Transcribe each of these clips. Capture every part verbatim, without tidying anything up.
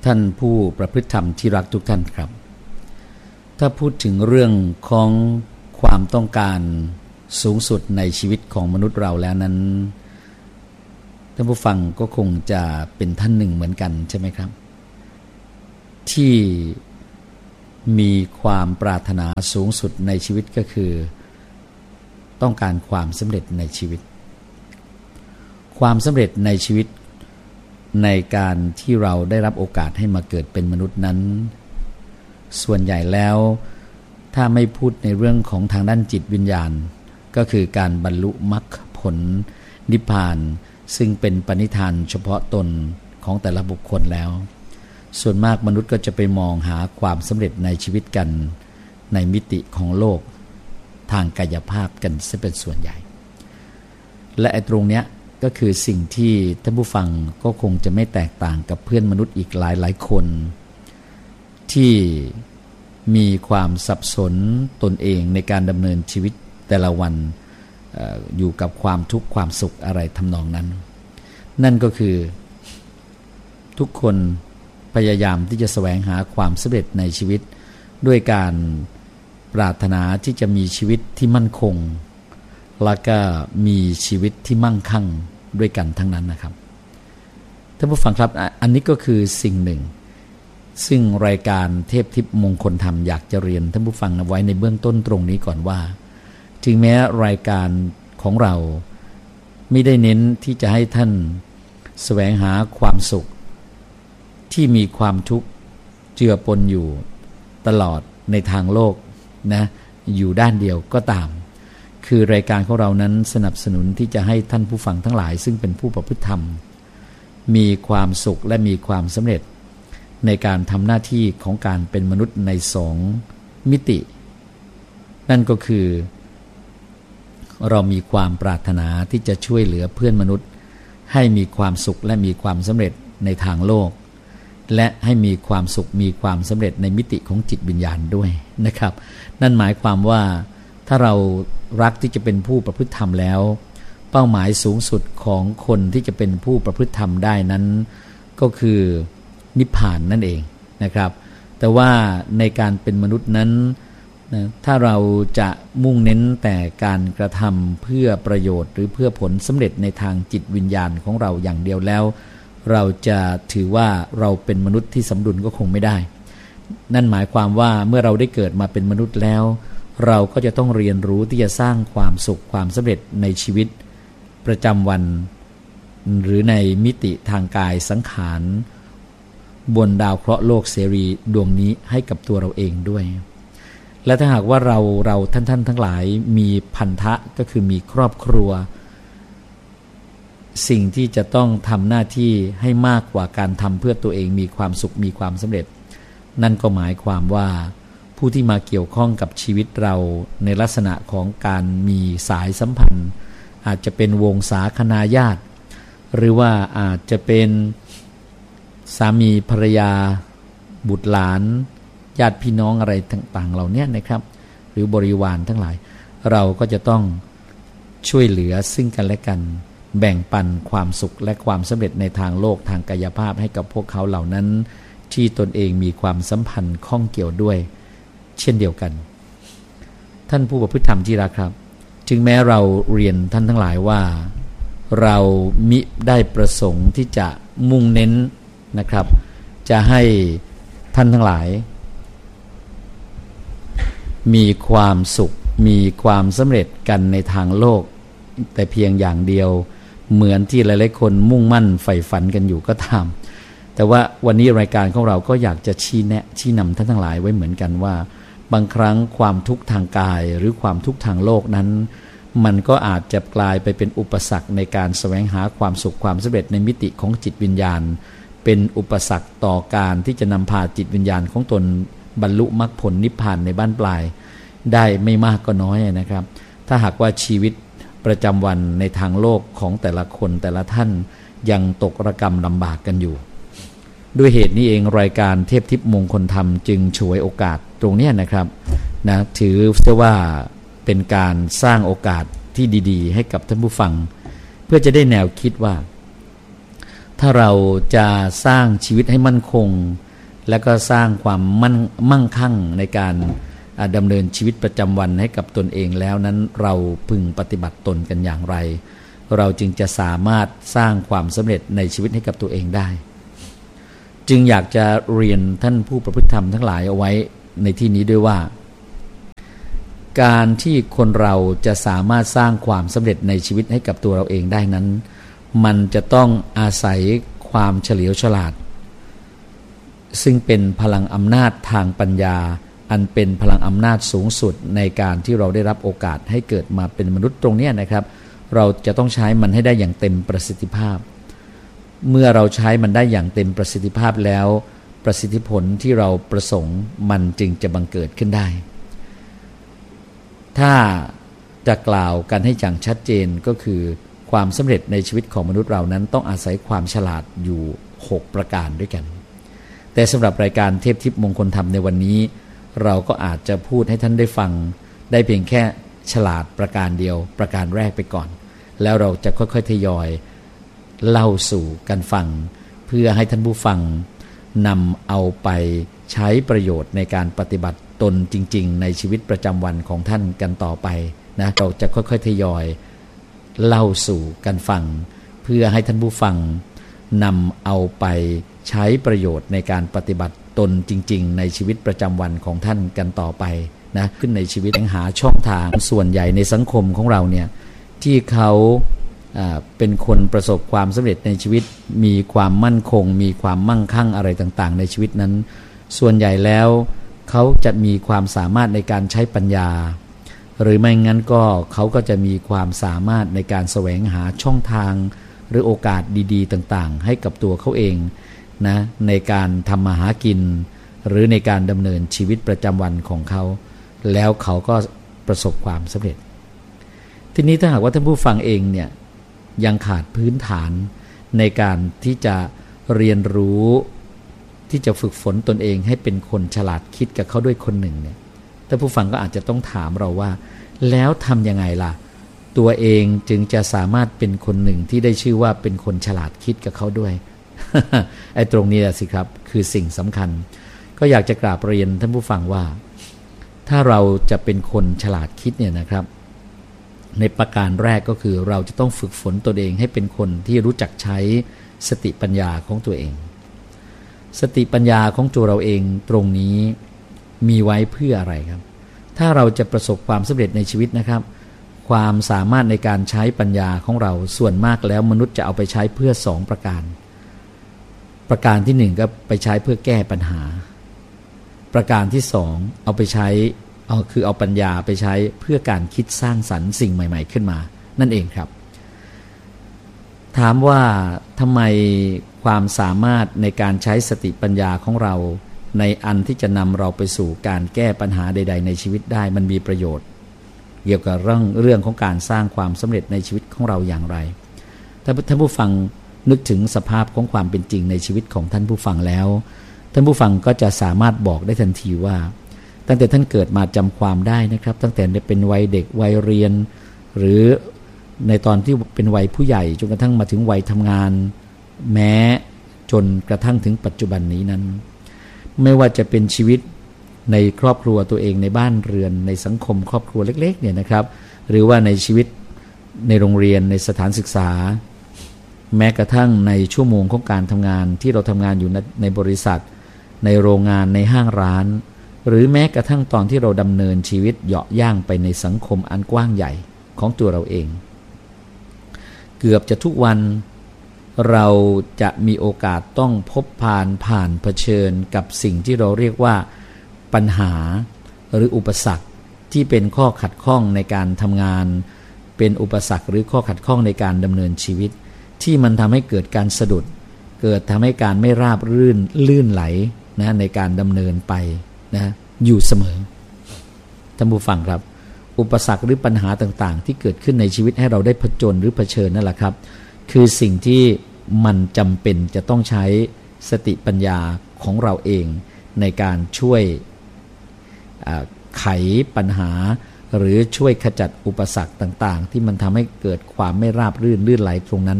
ท่านผู้ประพฤติธรรมที่รักทุกท่านครับถ้าพูดถึงเรื่องของความต้องการสูงสุดในชีวิตของมนุษย์เราแล้วนั้นท่านผู้ฟังก็คงจะเป็นท่านหนึ่งเหมือนกันใช่ไหมครับที่มีความปรารถนาสูงสุดในชีวิตก็คือต้องการความสำเร็จในชีวิตความสำเร็จในชีวิตในการที่เราได้รับโอกาสให้มาเกิดเป็นมนุษย์นั้นส่วนใหญ่แล้วถ้าไม่พูดในเรื่องของทางด้านจิตวิญญาณก็คือการบรรลุมรรคผลนิพพานซึ่งเป็นปณิธานเฉพาะตนของแต่ละบุคคลแล้วส่วนมากมนุษย์ก็จะไปมองหาความสำเร็จในชีวิตกันในมิติของโลกทางกายภาพกันซะเป็นส่วนใหญ่และไอ้ตรงเนี้ยก็คือสิ่งที่ท่านผู้ฟังก็คงจะไม่แตกต่างกับเพื่อนมนุษย์อีกหลายหลายคนที่มีความสับสนตนเองในการดำเนินชีวิตแต่ละวัน อ, อยู่กับความทุกข์ความสุขอะไรทำนองนั้นนั่นก็คือทุกคนพยายามที่จะแสวงหาความสำเร็จในชีวิตด้วยการปรารถนาที่จะมีชีวิตที่มั่นคงแล้วก็มีชีวิตที่มั่งคั่งด้วยกันทั้งนั้นนะครับท่านผู้ฟังครับอันนี้ก็คือสิ่งหนึ่งซึ่งรายการเทพทิพย์มงคลธรรมอยากจะเรียนท่านผู้ฟังเอาไว้ในเบื้องต้นตรงนี้ก่อนว่าถึงแม้รายการของเราไม่ได้เน้นที่จะให้ท่านแสวงหาความสุขที่มีความทุกข์เจือปนอยู่ตลอดในทางโลกนะอยู่ด้านเดียวก็ตามคือรายการของเรานั้นสนับสนุนที่จะให้ท่านผู้ฟังทั้งหลายซึ่งเป็นผู้ประพฤติธรรมมีความสุขและมีความสำเร็จในการทำหน้าที่ของการเป็นมนุษย์ในสองมิตินั่นก็คือเรามีความปรารถนาที่จะช่วยเหลือเพื่อนมนุษย์ให้มีความสุขและมีความสำเร็จในทางโลกและให้มีความสุขมีความสำเร็จในมิติของจิตวิญญาณด้วยนะครับนั่นหมายความว่าถ้าเรารักที่จะเป็นผู้ประพฤติธรรมแล้วเป้าหมายสูงสุดของคนที่จะเป็นผู้ประพฤติธรรมได้นั้นก็คือนิพพานนั่นเองนะครับแต่ว่าในการเป็นมนุษย์นั้นนะถ้าเราจะมุ่งเน้นแต่การกระทำเพื่อประโยชน์หรือเพื่อผลสำเร็จในทางจิตวิญญาณของเราอย่างเดียวแล้วเราจะถือว่าเราเป็นมนุษย์ที่สมดุลก็คงไม่ได้นั่นหมายความว่าเมื่อเราได้เกิดมาเป็นมนุษย์แล้วเราก็จะต้องเรียนรู้ที่จะสร้างความสุขความสำเร็จในชีวิตประจำวันหรือในมิติทางกายสังขารบนดาวเคราะห์โลกเสรีดวงนี้ให้กับตัวเราเองด้วยและถ้าหากว่าเราเราท่านท่านทั้งหลายมีพันธะก็คือมีครอบครัวสิ่งที่จะต้องทำหน้าที่ให้มากกว่าการทำเพื่อตัวเองมีความสุขมีความสำเร็จนั่นก็หมายความว่าผู้ที่มาเกี่ยวข้องกับชีวิตเราในลักษณะของการมีสายสัมพันธ์อาจจะเป็นวงศาคณาญาติหรือว่าอาจจะเป็นสามีภรรยาบุตรหลานญาติพี่น้องอะไรต่างๆเหล่านี้นะครับหรือบริวารทั้งหลายเราก็จะต้องช่วยเหลือซึ่งกันและกันแบ่งปันความสุขและความสำเร็จในทางโลกทางกายภาพให้กับพวกเขาเหล่านั้นที่ตนเองมีความสัมพันธ์ข้องเกี่ยวด้วยเช่นเดียวกันท่านผู้ประพฤติธรรมที่รักครับถึงแม้เราเรียนท่านทั้งหลายว่าเรามิได้ประสงค์ที่จะมุ่งเน้นนะครับจะให้ท่านทั้งหลายมีความสุขมีความสำเร็จกันในทางโลกแต่เพียงอย่างเดียวเหมือนที่หลายๆคนมุ่งมั่นใฝ่ฝันกันอยู่ก็ตามแต่ว่าวันนี้รายการของเราก็อยากจะชี้แนะชี้นำท่านทั้งหลายไว้เหมือนกันว่าบางครั้งความทุกข์ทางกายหรือความทุกข์ทางโลกนั้นมันก็อาจจะกลายไปเป็นอุปสรรคในการแสวงหาความสุขความสำเร็จในมิติของจิตวิญญาณเป็นอุปสรรคต่อการที่จะนำพาจิตวิญญาณของตนบรรลุมรรคผลนิพพานในบ้านปลายได้ไม่มากก็น้อยนะครับถ้าหากว่าชีวิตประจำวันในทางโลกของแต่ละคนแต่ละท่านยังตกระกำลำบากกันอยู่ด้วยเหตุนี้เองรายการเทพทิพย์มงคลธรรมจึงฉวยโอกาสตรงนี้นะครับนะถือว่าเป็นการสร้างโอกาสที่ดีๆให้กับท่านผู้ฟังเพื่อจะได้แนวคิดว่าถ้าถ้าเราจะสร้างชีวิตให้มั่นคงและก็สร้างความมั่นมั่งคั่งในการดำเนินชีวิตประจำวันให้กับตนเองแล้วนั้นเราพึงปฏิบัติตนกันอย่างไรเราจึงจะสามารถสร้างความสำเร็จในชีวิตให้กับตัวเองได้จึงอยากจะเรียนท่านผู้ประพฤติธรรมทั้งหลายเอาไว้ในที่นี้ด้วยว่าการที่คนเราจะสามารถสร้างความสำเร็จในชีวิตให้กับตัวเราเองได้นั้นมันจะต้องอาศัยความเฉลียวฉลาดซึ่งเป็นพลังอำนาจทางปัญญาอันเป็นพลังอำนาจสูงสุดในการที่เราได้รับโอกาสให้เกิดมาเป็นมนุษย์ตรงนี้นะครับเราจะต้องใช้มันให้ได้อย่างเต็มประสิทธิภาพเมื่อเราใช้มันได้อย่างเต็มประสิทธิภาพแล้วประสิทธิผลที่เราประสงค์มันจึงจะบังเกิดขึ้นได้ถ้าจะกล่าวกันให้อย่างชัดเจนก็คือความสำเร็จในชีวิตของมนุษย์เรานั้นต้องอาศัยความฉลาดอยู่หกประการด้วยกันแต่สำหรับรายการเทพทิพย์มงคลธรรมในวันนี้เราก็อาจจะพูดให้ท่านได้ฟังได้เพียงแค่ฉลาดประการเดียวประการแรกไปก่อนแล้วเราจะค่อยๆทยอยเล่าสู่กันฟังเพื่อให้ท่านผู้ฟังนำเอาไปใช้ประโยชน์ในการปฏิบัติตนจริงๆในชีวิตประจำวันของท่านกันต่อไปนะเราจะค่อยๆทยอยเล่าสู่กันฟังเพื่อให้ท่านผู้ฟังนำเอาไปใช้ประโยชน์ในการปฏิบัติตนจริงๆในชีวิตประจำวันของท่านกันต่อไปนะขึ้นในชีวิตหาช่องทางส่วนใหญ่ในสังคมของเราเนี่ยที่เขาเป็นคนประสบความสำเร็จในชีวิตมีความมั่นคงมีความมั่งคั่งอะไรต่างๆในชีวิตนั้นส่วนใหญ่แล้วเขาจะมีความสามารถในการใช้ปัญญาหรือไม่งั้นก็เขาก็จะมีความสามารถในการแสวงหาช่องทางหรือโอกาสดีๆต่างๆให้กับตัวเขาเองนะในการทำมาหากินหรือในการดำเนินชีวิตประจำวันของเขาแล้วเขาก็ประสบความสำเร็จทีนี้ถ้าหากว่าท่านผู้ฟังเองเนี่ยยังขาดพื้นฐานในการที่จะเรียนรู้ที่จะฝึกฝนตนเองให้เป็นคนฉลาดคิดกับเขาด้วยคนหนึ่งเนี่ยท่านผู้ฟังก็อาจจะต้องถามเราว่าแล้วทำยังไงล่ะตัวเองจึงจะสามารถเป็นคนหนึ่งที่ได้ชื่อว่าเป็นคนฉลาดคิดกับเขาด้วย ไอ้ตรงนี้แหละสิครับคือสิ่งสำคัญก็อยากจะกราบเรียนท่านผู้ฟังว่าถ้าเราจะเป็นคนฉลาดคิดเนี่ยนะครับในประการแรกก็คือเราจะต้องฝึกฝนตัวเองให้เป็นคนที่รู้จักใช้สติปัญญาของตัวเองสติปัญญาของตัวเราเองตรงนี้มีไว้เพื่ออะไรครับถ้าเราจะประสบความสำเร็จในชีวิตนะครับความสามารถในการใช้ปัญญาของเราส่วนมากแล้วมนุษย์จะเอาไปใช้เพื่อสองประการประการที่หนึ่งก็ไปใช้เพื่อแก้ปัญหาประการที่สองเอาไปใช้เอาคือเอาปัญญาไปใช้เพื่อการคิดสร้างสรรค์สิ่งใหม่ๆขึ้นมานั่นเองครับถามว่าทำไมความสามารถในการใช้สติปัญญาของเราในอันที่จะนำเราไปสู่การแก้ปัญหาใดๆในชีวิตได้มันมีประโยชน์เกี่ยวกับเรื่องเรื่องของการสร้างความสำเร็จในชีวิตของเราอย่างไรถ้าท่านผู้ฟังนึกถึงสภาพของความเป็นจริงในชีวิตของท่านผู้ฟังแล้วท่านผู้ฟังก็จะสามารถบอกได้ทันทีว่าตั้งแต่ท่านเกิดมาจำความได้นะครับตั้งแต่เป็นวัยเด็กวัยเรียนหรือในตอนที่เป็นวัยผู้ใหญ่จนกระทั่งมาถึงวัยทำงานแม้จนกระทั่งถึงปัจจุบันนี้นั้นไม่ว่าจะเป็นชีวิตในครอบครัวตัวเองในบ้านเรือนในสังคมครอบครัวเล็กๆเนี่ยนะครับหรือว่าในชีวิตในโรงเรียนในสถานศึกษาแม้กระทั่งในชั่วโมงของการทำงานที่เราทำงานอยู่ในบริษัทในโรงงานในห้างร้านหรือแม้กระทั่งตอนที่เราดำเนินชีวิตเหาะย่างไปในสังคมอันกว้างใหญ่ของตัวเราเองเกือบจะทุกวันเราจะมีโอกาสต้องพบผ่านผ่านเผชิญกับสิ่งที่เราเรียกว่าปัญหาหรืออุปสรรคที่เป็นข้อขัดข้องในการทำงานเป็นอุปสรรคหรือข้อขัดข้องในการดำเนินชีวิตที่มันทำให้เกิดการสะดุดเกิดทำให้การไม่ราบรื่นลื่นไหลนะในการดำเนินไปนะอยู่เสมอท่านผู้ฟังครับอุปสรรคหรือปัญหาต่างๆที่เกิดขึ้นในชีวิตให้เราได้ผจญหรือเผชิญนั่นแหละครับคือสิ่งที่มันจำเป็นจะต้องใช้สติปัญญาของเราเองในการช่วยไขปัญหาหรือช่วยขจัดอุปสรรคต่างๆที่มันทำให้เกิดความไม่ราบรื่นลื่นไหลตรงนั้น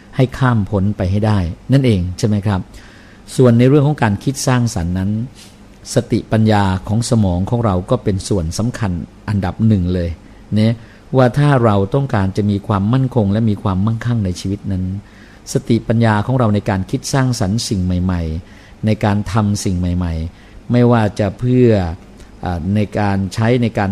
ให้ข้ามพ้นไปให้ได้นั่นเองใช่ไหมครับส่วนในเรื่องของการคิดสร้างสรรค์นั้นสติปัญญาของสมองของเราก็เป็นส่วนสำคัญอันดับหนึ่งเลยเนี่ยว่าถ้าเราต้องการจะมีความมั่นคงและมีความมั่งคั่งในชีวิตนั้นสติปัญญาของเราในการคิดสร้างสรรค์สิ่งใหม่ๆในการทำสิ่งใหม่ๆไม่ว่าจะเพื่อในการใช้ในการ